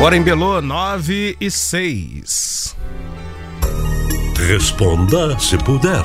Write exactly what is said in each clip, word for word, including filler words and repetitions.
Agora em Belô, nove e seis. Responda se puder.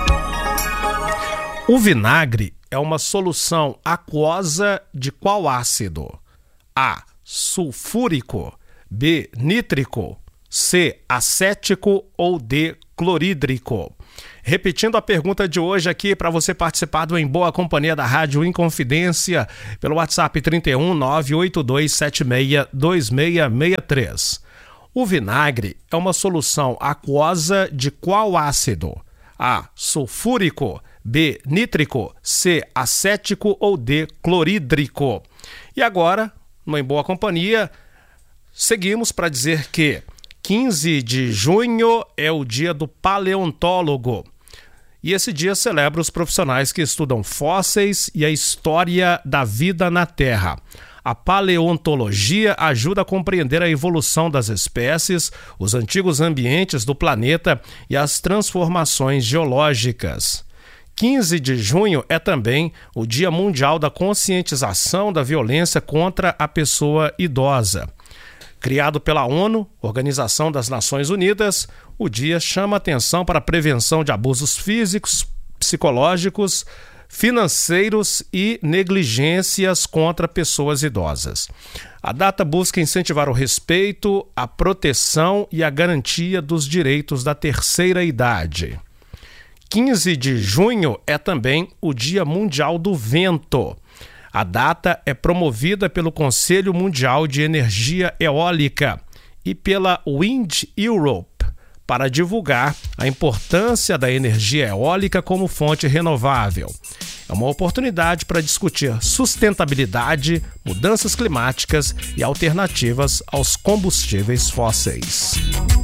O vinagre é uma solução aquosa de qual ácido? A. Sulfúrico, B. Nítrico, C. Acético ou D. Clorídrico? Repetindo a pergunta de hoje aqui para você participar do Em Boa Companhia da Rádio Inconfidência pelo WhatsApp trinta e um, nove oito dois sete seis, dois seis seis três. O vinagre é uma solução aquosa de qual ácido? A. Sulfúrico, B. Nítrico, C. Acético ou D. Clorídrico? E agora, no Em Boa Companhia, seguimos para dizer que quinze de junho é o dia do paleontólogo. E esse dia celebra os profissionais que estudam fósseis e a história da vida na Terra. A paleontologia ajuda a compreender a evolução das espécies, os antigos ambientes do planeta e as transformações geológicas. quinze de junho é também o Dia Mundial da Conscientização da Violência contra a Pessoa Idosa. Criado pela ONU, Organização das Nações Unidas, o dia chama atenção para a prevenção de abusos físicos, psicológicos, financeiros e negligências contra pessoas idosas. A data busca incentivar o respeito, a proteção e a garantia dos direitos da terceira idade. quinze de junho é também o Dia Mundial do Vento. A data é promovida pelo Conselho Mundial de Energia Eólica e pela Wind Europe para divulgar a importância da energia eólica como fonte renovável. É uma oportunidade para discutir sustentabilidade, mudanças climáticas e alternativas aos combustíveis fósseis.